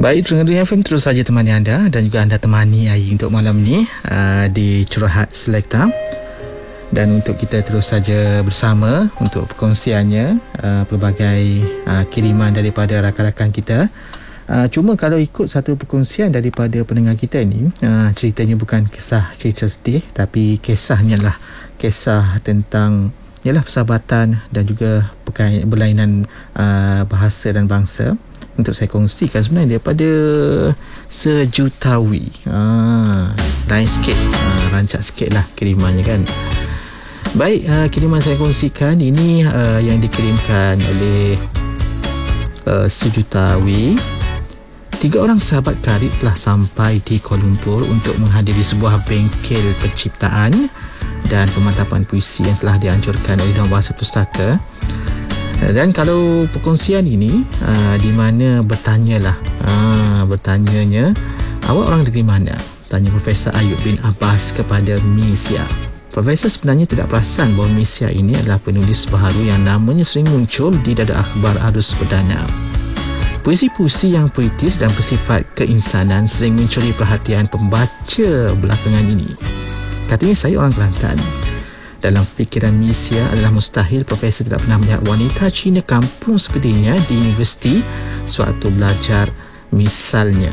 Baik, Terengganu FM terus saja temani anda dan juga anda temani Ai untuk malam ni di Curahat Selekta. Dan untuk kita terus saja bersama untuk perkongsiannya pelbagai kiriman daripada rakan-rakan kita. Cuma kalau ikut satu perkongsian daripada pendengar kita ni, ceritanya bukan kisah cerita sedih, tapi kisahnya lah kisah tentang ialah persahabatan dan juga berlainan bahasa dan bangsa. Untuk saya kongsikan sebenarnya daripada Sejutawi. Lain sikit, rancak sikit lah kirimannya kan. Baik, kiriman saya kongsikan ini yang dikirimkan oleh Sejutawi. 3 orang sahabat karib telah sampai di Kuala Lumpur untuk menghadiri sebuah bengkel penciptaan dan pemantapan puisi yang telah dianjurkan oleh Dewan Bahasa Pustaka. Dan kalau perkongsian ini di mana bertanyanya, awak orang negeri mana? Tanya Profesor Ayub bin Abbas kepada Misia. Profesor sebenarnya tidak perasan bahawa Misia ini adalah penulis baharu yang namanya sering muncul di dada akhbar Arus Perdana. Puisi-puisi yang puitis dan bersifat keinsanan sering mencuri perhatian pembaca belakangan ini. Katanya, saya orang Kelantan. Dalam fikiran Misia adalah mustahil Profesor tidak pernah melihat wanita Cina kampung sepertinya di universiti sewaktu belajar misalnya.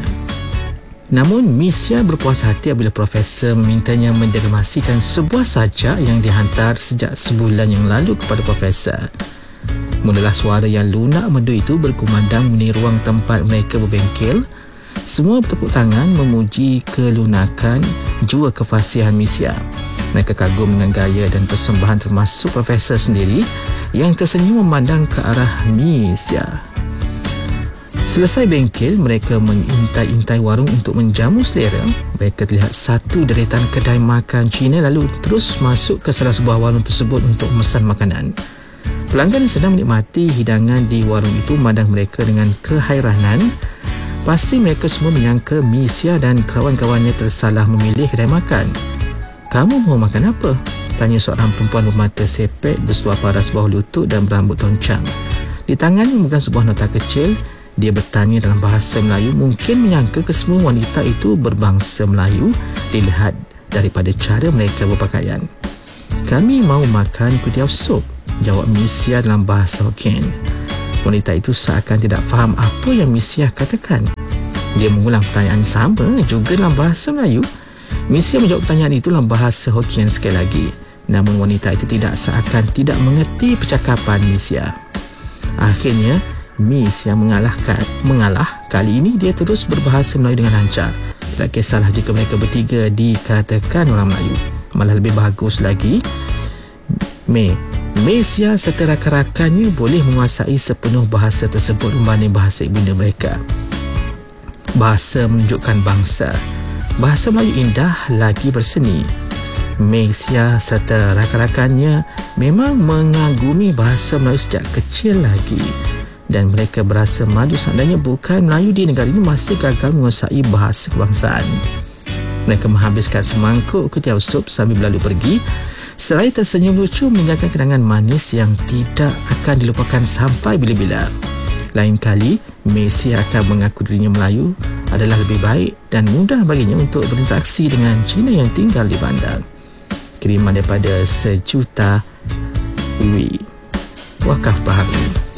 Namun Misia berpuas hati apabila Profesor memintanya mendeklamasikan sebuah sajak yang dihantar sejak sebulan yang lalu kepada Profesor. Mulalah suara yang lunak merdu itu berkumandang mengenai ruang tempat mereka berbengkel. Semua bertepuk tangan memuji kelunakan jua kefasihan Misia. Mereka kagum dengan gaya dan persembahan termasuk Profesor sendiri yang tersenyum memandang ke arah Misia. Selesai bengkel, mereka mengintai-intai warung untuk menjamu selera. Mereka terlihat satu deretan kedai makan Cina lalu terus masuk ke salah sebuah warung tersebut untuk memesan makanan. Pelanggan yang sedang menikmati hidangan di warung itu memandang mereka dengan kehairanan. Pasti mereka semua menyangka Misia dan kawan-kawannya tersalah memilih kedai makan. "Kamu mau makan apa?" tanya seorang perempuan bermata sepet, berseluar paras bawah lutut dan berambut toncang. Di tangannya memegang sebuah nota kecil. Dia bertanya dalam bahasa Melayu, mungkin menyangka kesemua wanita itu berbangsa Melayu dilihat daripada cara mereka berpakaian. "Kami mau makan kuitiau sup," jawab Misia dalam bahasa Hokkien. Wanita itu seakan tidak faham apa yang Misia katakan. Dia mengulang pertanyaan sama juga dalam bahasa Melayu. Misia menjawab pertanyaan itu dalam bahasa Hokkien sekali lagi. Namun wanita itu seakan tidak mengerti percakapan Misia. Akhirnya Misia mengalah. Kali ini dia terus berbahasa Melayu dengan lancar. Tidak kisahlah jika mereka bertiga dikatakan orang Melayu. Malah lebih bagus lagi, Misia serta rakan-rakannya boleh menguasai sepenuh bahasa tersebut berbanding bahasa ibunda mereka. Bahasa menunjukkan bangsa. Bahasa Melayu indah lagi berseni. Misia serta rakan-rakannya memang mengagumi bahasa Melayu sejak kecil lagi. Dan mereka berasa malu seandainya bukan Melayu di negara ini masih gagal menguasai bahasa kebangsaan. Mereka menghabiskan semangkuk kuitiau sup sambil berlalu pergi, seraya tersenyum lucu meninggalkan kenangan manis yang tidak akan dilupakan sampai bila-bila. Lain kali, Misia akan mengaku dirinya Melayu adalah lebih baik dan mudah baginya untuk berinteraksi dengan Cina yang tinggal di bandar. Kiriman daripada Sejutawi. Wakaf Baharu.